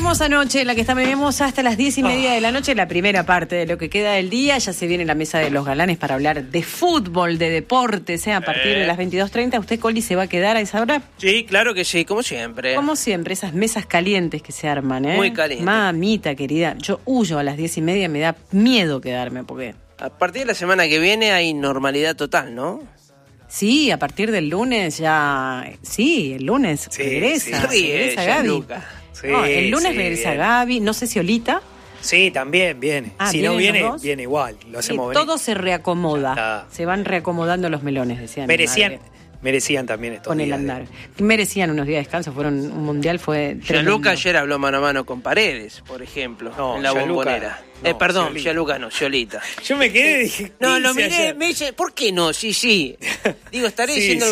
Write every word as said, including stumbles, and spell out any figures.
prometimos anoche, la que estaremos hasta las diez y media de la noche, la primera parte de lo que queda del día. Ya se viene la mesa de los galanes para hablar de fútbol, de deportes, ¿eh? A partir eh. de las veintidós treinta. ¿Usted, Coli, se va a quedar a esa hora? Sí, claro que sí, como siempre. Como siempre, esas mesas calientes que se arman, ¿eh? Muy calientes. Mamita querida, yo huyo a las diez y media, me da miedo quedarme, porque... A partir de la semana que viene hay normalidad total, ¿no? Sí, a partir del lunes ya... Sí, el lunes Sí, regresa, sí. Ríe, regresa Gaby. Gianluca. Sí, No, el lunes sí, regresa bien. Gaby, no sé si Olita. Sí, también viene. Ah, si no ¿vienen viene, los dos? viene igual. Lo Sí, hacemos todo venir. se reacomoda. Ya está. Se van reacomodando los melones, decían. mi Merecían, madre, merecían también estos con el días de- andar. Merecían unos días de descanso, fueron un mundial, fue tremendo. Gianluca ayer habló mano a mano con Paredes, por ejemplo, No, en la Gianluca, bombonera. no, eh, perdón, Sciolita. Gianluca no, Sciolita. Yo me quedé y dije. No, ¿qué lo hice miré, ayer? me dice, ¿por qué no? Sí, sí. Digo, estaré Sí, diciendo